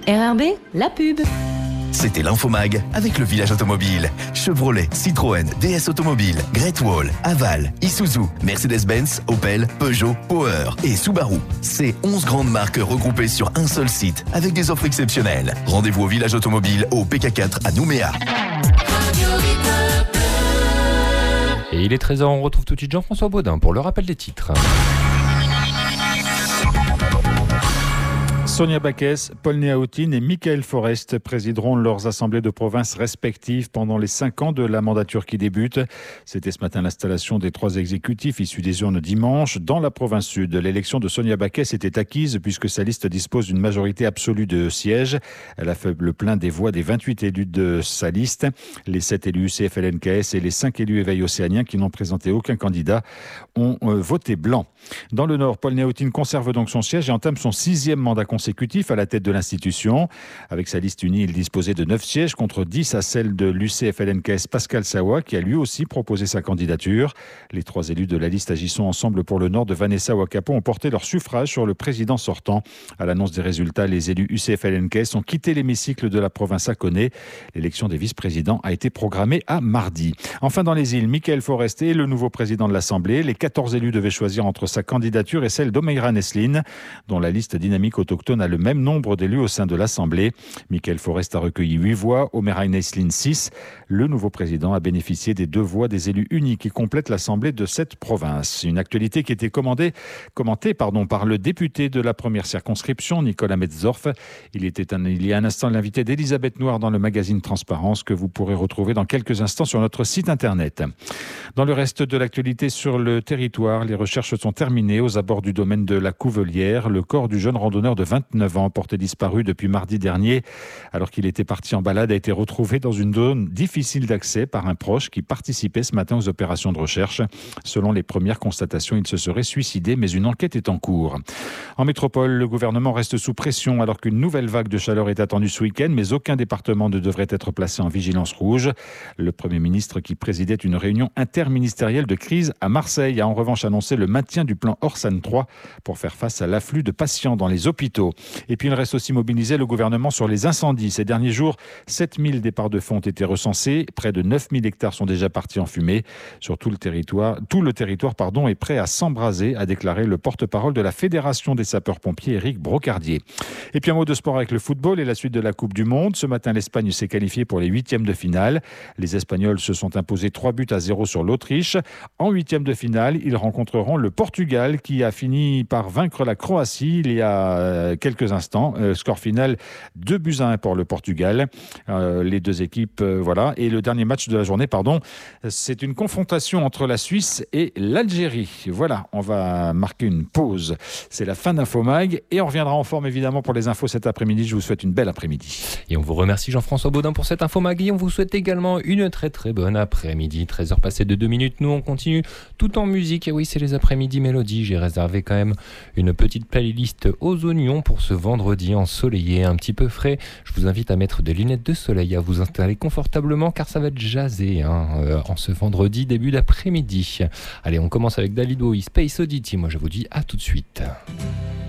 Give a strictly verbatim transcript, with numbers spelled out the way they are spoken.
R R B, la pub. C'était l'Infomag avec le village automobile. Chevrolet, Citroën, D S Automobile, Great Wall, Aval, Isuzu, Mercedes-Benz, Opel, Peugeot, Power et Subaru. C'est onze grandes marques regroupées sur un seul site avec des offres exceptionnelles. Rendez-vous au village automobile au P K quatre à Nouméa. Et il est treize heures, on retrouve tout de suite Jean-François Baudin pour le rappel des titres. Sonia Backès, Paul Néautine et Michael Forest présideront leurs assemblées de province respectives pendant les cinq ans de la mandature qui débute. C'était ce matin l'installation des trois exécutifs issus des urnes dimanche. Dans la province sud, l'élection de Sonia Backès était acquise puisque sa liste dispose d'une majorité absolue de sièges. Elle a fait le plein des voix des vingt-huit élus de sa liste. Les sept élus U C F L N K S et les cinq élus Éveil Océanien qui n'ont présenté aucun candidat ont euh, voté blanc. Dans le Nord, Paul Néautine conserve donc son siège et entame son sixième mandat consécutif à la tête de l'institution. Avec sa liste unie, il disposait de neuf sièges contre dix à celle de l'U C F L N K S Pascal Sawa qui a lui aussi proposé sa candidature. Les trois élus de la liste Agissons ensemble pour le Nord de Vanessa Wakapo ont porté leur suffrage sur le président sortant. À l'annonce des résultats, les élus U C F L N K S ont quitté l'hémicycle de la province à Koné. L'élection des vice-présidents a été programmée à mardi. Enfin, dans les îles, Michael Forest est le nouveau président de l'Assemblée. Les quatorze élus devaient choisir entre sa candidature et celle d'Omeira Nesline, dont la liste dynamique autochtone a le même nombre d'élus au sein de l'Assemblée. Michael Forest a recueilli huit voix, Omeira Nesline six. Le nouveau président a bénéficié des deux voix des élus unis qui complètent l'Assemblée de cette province. Une actualité qui était commandée, commentée pardon, par le député de la première circonscription, Nicolas Metzdorf. Il était un, il y a un instant l'invité d'Elisabeth Noir dans le magazine Transparence que vous pourrez retrouver dans quelques instants sur notre site internet. Dans le reste de l'actualité sur le territoire, les recherches sont terminées aux abords du domaine de la Couvelière. Le corps du jeune randonneur de vingt-neuf ans, porté disparu depuis mardi dernier, alors qu'il était parti en balade, a été retrouvé dans une zone difficile d'accès par un proche qui participait ce matin aux opérations de recherche. Selon les premières constatations, il se serait suicidé, mais une enquête est en cours. En métropole, le gouvernement reste sous pression alors qu'une nouvelle vague de chaleur est attendue ce week-end, mais aucun département ne devrait être placé en vigilance rouge. Le Premier ministre, qui présidait une réunion interministérielle de crise à Marseille, a en revanche annoncé le maintien du plan Orsan trois pour faire face à l'afflux de patients dans les hôpitaux. Et puis il reste aussi mobilisé le gouvernement sur les incendies. Ces derniers jours, sept mille départs de feu ont été recensés. Près de neuf mille hectares sont déjà partis en fumée. Sur tout le territoire, tout le territoire pardon, est prêt à s'embraser, a déclaré le porte-parole de la Fédération des sapeurs-pompiers, Éric Brocardier. Et puis un mot de sport avec le football et la suite de la Coupe du Monde. Ce matin, l'Espagne s'est qualifiée pour les huitièmes de finale. Les Espagnols se sont imposés trois buts à zéro sur l'Autriche. En huitièmes de finale, ils rencontreront le Portugal qui a fini par vaincre la Croatie il y a quelques instants. Euh, score final deux buts à un pour le Portugal. Euh, les deux équipes, euh, voilà. Et le dernier match de la journée, pardon, c'est une confrontation entre la Suisse et l'Algérie. Voilà, on va marquer une pause. C'est la fin d'Infomag et on reviendra en forme évidemment pour les infos cet après-midi. Je vous souhaite une belle après-midi. Et on vous remercie Jean-François Baudin pour cette Infomag et on vous souhaite également une très très bonne après-midi. treize heures passées de deux minutes, nous on continue tout en musique. Et oui, c'est les après-midi mélodies. J'ai réservé quand même une petite playlist aux oignons pour ce vendredi ensoleillé, un petit peu frais. Je vous invite à mettre des lunettes de soleil, à vous installer confortablement car ça va être jasé hein, euh, en ce vendredi début d'après-midi. Allez, on commence avec David Bowie, Space Oddity. Moi je vous dis à tout de suite.